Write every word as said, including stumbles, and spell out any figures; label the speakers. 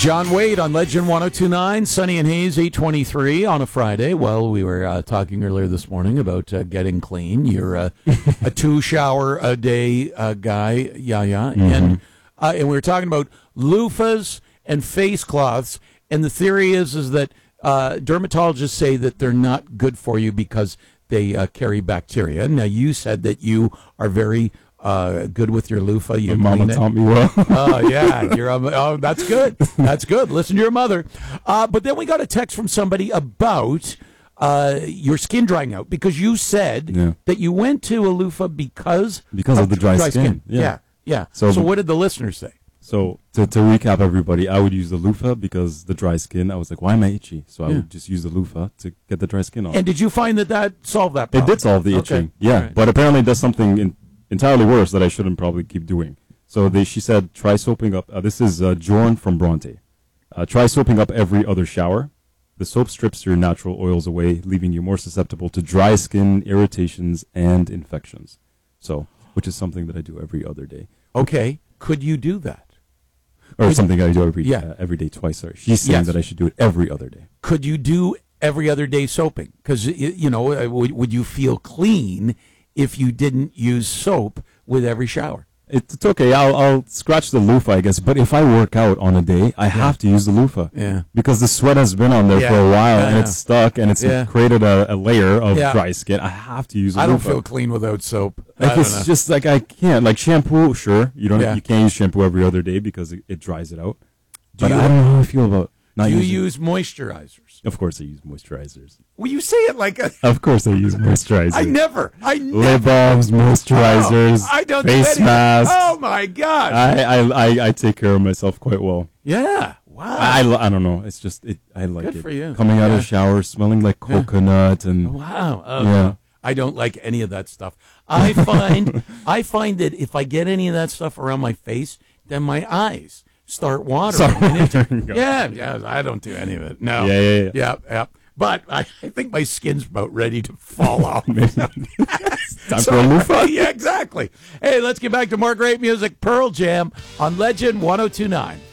Speaker 1: John Wade on Legend one oh two point nine, Sunny and Hayes, eight twenty-three on a Friday. Well, we were uh, talking earlier this morning about uh, getting clean. You're uh, a two-shower-a-day uh, guy, yeah, yeah.
Speaker 2: Mm-hmm.
Speaker 1: And, uh, and we were talking about loofahs and face cloths, and the theory is, is that uh, dermatologists say that they're not good for you because they uh, carry bacteria. Now, you said that you are very uh, good with your loofah. You
Speaker 2: My mama taught me well.
Speaker 1: Oh, yeah. You're, um, oh, that's good. That's good. Listen to your mother. Uh, but then we got a text from somebody about uh, your skin drying out because you said
Speaker 2: Yeah.
Speaker 1: that you went to a loofah because,
Speaker 2: Because of the dry skin.
Speaker 1: Yeah.
Speaker 2: Yeah.
Speaker 1: yeah. So,
Speaker 2: So-
Speaker 1: what did the listeners say?
Speaker 2: So to, to recap everybody, I would use the loofah because the dry skin, I was like, why am I itchy? So I
Speaker 1: Yeah.
Speaker 2: would just use the loofah to get the dry skin off.
Speaker 1: And did you find that that solved that
Speaker 2: It
Speaker 1: problem?
Speaker 2: did solve the
Speaker 1: Okay.
Speaker 2: itching. Yeah.
Speaker 1: All right.
Speaker 2: But apparently it does something in, entirely worse that I shouldn't probably keep doing. So they, she said, try soaping up. Uh, this is uh, Jorn from Bronte. Uh, try soaping up every other shower. The soap strips your natural oils away, leaving you more susceptible to dry skin, irritations, and infections. So, which is something that I do every other day.
Speaker 1: Okay. Could you do that?
Speaker 2: Or
Speaker 1: Could-
Speaker 2: something I do every,
Speaker 1: Yeah.
Speaker 2: uh, every day, twice. Sorry. She's saying
Speaker 1: Yes.
Speaker 2: that I should do it every other day.
Speaker 1: Could you do every other day soaping? Because, you know, uh, would, would you feel clean if you didn't use soap with every shower?
Speaker 2: It's, it's okay. I'll, I'll scratch the loofah, I guess. But if I work out on a day, I have to use the loofah.
Speaker 1: Yeah.
Speaker 2: Because the sweat has been on there
Speaker 1: Yeah.
Speaker 2: for a while
Speaker 1: Yeah,
Speaker 2: and
Speaker 1: yeah.
Speaker 2: it's stuck and it's
Speaker 1: Yeah.
Speaker 2: created a, a layer of
Speaker 1: Yeah.
Speaker 2: dry skin. I have to use a
Speaker 1: I don't
Speaker 2: loofah.
Speaker 1: feel clean without soap. I
Speaker 2: Like
Speaker 1: don't
Speaker 2: it's
Speaker 1: know.
Speaker 2: just like I can't. Like shampoo, sure. You don't.
Speaker 1: Yeah.
Speaker 2: You can't use shampoo every other day because it, it dries it out.
Speaker 1: Do
Speaker 2: but
Speaker 1: you-
Speaker 2: I don't know how I feel about not
Speaker 1: Do you
Speaker 2: using.
Speaker 1: use moisturizers?
Speaker 2: Of course, I use moisturizers.
Speaker 1: Will you say it like a...
Speaker 2: Of course, I use moisturizers.
Speaker 1: I never. I never.
Speaker 2: Lip balms, moisturizers,
Speaker 1: Oh, I don't
Speaker 2: face
Speaker 1: do any-
Speaker 2: masks.
Speaker 1: Oh, my gosh.
Speaker 2: I, I, I, I take care of myself quite well.
Speaker 1: yeah. Wow.
Speaker 2: I, I don't know. It's just it. I like
Speaker 1: Good
Speaker 2: it.
Speaker 1: for you.
Speaker 2: Coming out
Speaker 1: Yeah.
Speaker 2: of the shower, smelling like coconut, and
Speaker 1: Wow. Oh,
Speaker 2: Yeah.
Speaker 1: I don't like any of that stuff. I find I find that if I get any of that stuff around my face, then my eyes start watering.
Speaker 2: Start
Speaker 1: And it-
Speaker 2: watering.
Speaker 1: yeah, yeah. I don't do any of it. No.
Speaker 2: Yeah, yeah, yeah.
Speaker 1: Yeah, yeah. But I, I think my skin's about ready to fall off.
Speaker 2: time
Speaker 1: So-
Speaker 2: for a loofah.
Speaker 1: Yeah, exactly. Hey, let's get back to more great music. Pearl Jam on Legend one oh two point nine.